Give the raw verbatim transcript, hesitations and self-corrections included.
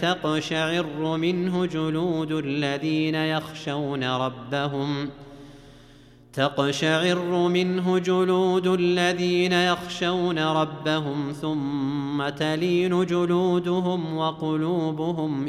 تقشعر منه جلود الذين يخشون ربهم تقشعر منه جلود الذين يخشون ربهم ثم تلين جلودهم وقلوبهم